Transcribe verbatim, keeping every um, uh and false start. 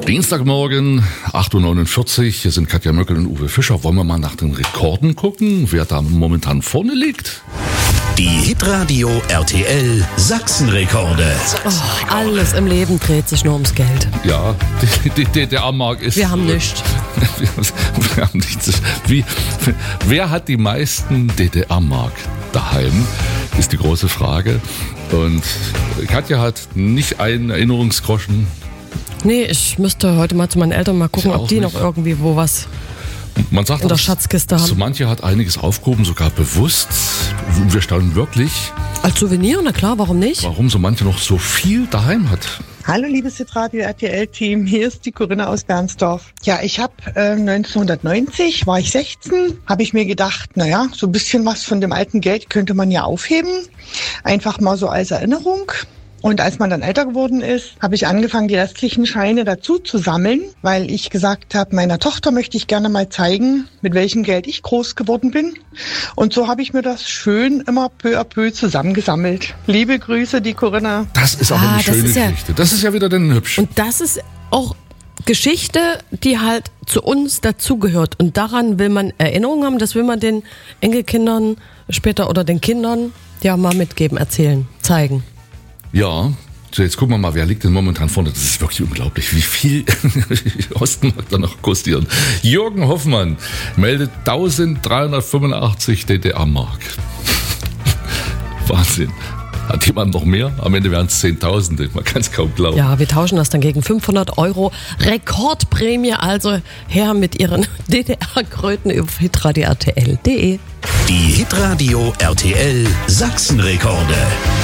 Dienstagmorgen, acht Uhr neunundvierzig, hier sind Katja Möckel und Uwe Fischer. Wollen wir mal nach den Rekorden gucken, wer da momentan vorne liegt? Die Hitradio R T L Sachsenrekorde. Oh, alles im Leben dreht sich nur ums Geld. Ja, die, die D D R-Mark ist... Wir haben nichts. Wir, wir haben nichts. Wie, wer hat die meisten D D R-Mark daheim, ist die große Frage. Und Katja hat nicht einen Erinnerungsgroschen. Nee, ich müsste heute mal zu meinen Eltern mal gucken, ob die nicht. noch irgendwie wo was Man sagt, in der dass Schatzkiste haben. so manche hat einiges aufgehoben, sogar bewusst. Wir staunen wirklich, Als Souvenir, na klar, warum nicht? warum so manche noch so viel daheim hat. Hallo liebes Hitradio R T L-Team, hier ist die Corinna aus Bernsdorf. Ja, ich habe äh, neunzehnhundertneunzig, war ich sechzehn, habe ich mir gedacht, naja, so ein bisschen was von dem alten Geld könnte man ja aufheben. Einfach mal so als Erinnerung. Und als man dann älter geworden ist, habe ich angefangen, die restlichen Scheine dazu zu sammeln, weil ich gesagt habe, meiner Tochter möchte ich gerne mal zeigen, mit welchem Geld ich groß geworden bin. Und so habe ich mir das schön immer peu à peu zusammengesammelt. Liebe Grüße, die Corinna. Das ist auch Ah, eine das schöne ist ja- Geschichte. Das ist ja wieder dann hübsch. Und das ist auch Geschichte, die halt zu uns dazugehört. Und daran will man Erinnerungen haben, das will man den Enkelkindern später oder den Kindern ja mal mitgeben, erzählen, zeigen. Ja, so jetzt gucken wir mal, wer liegt denn momentan vorne. Das ist wirklich unglaublich, wie viel Ostenmark da noch kostieren. Jürgen Hoffmann meldet eintausenddreihundertfünfundachtzig D D R-Mark. Wahnsinn. Hat jemand noch mehr? Am Ende wären es Zehntausende. Man kann es kaum glauben. Ja, wir tauschen das dann gegen fünfhundert Euro. Rekordprämie, also her mit Ihren D D R-Kröten auf hitradio R T L punkt de. Die Hitradio R T L Sachsenrekorde.